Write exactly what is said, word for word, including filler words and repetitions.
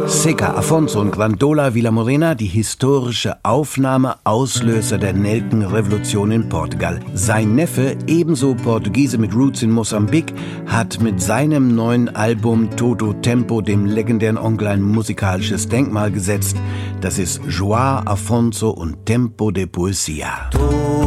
Seca, Afonso und Grandola Vilamorena, die historische Aufnahme, Auslöser der Nelkenrevolution in Portugal. Sein Neffe, ebenso Portugiese mit Roots in Mosambik, hat mit seinem neuen Album Todo Tempo dem legendären Onkel ein musikalisches Denkmal gesetzt. Das ist João Afonso und Tempo de Poesia.